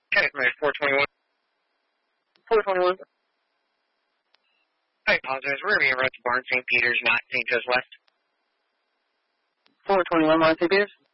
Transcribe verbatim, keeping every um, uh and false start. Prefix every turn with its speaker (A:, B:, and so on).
A: Okay, four twenty-one.
B: four twenty-one.
A: I apologize. We're being run to Barn Saint Peter's, not Saint Joe's West.
B: four twenty-one, Barn Saint Peter's.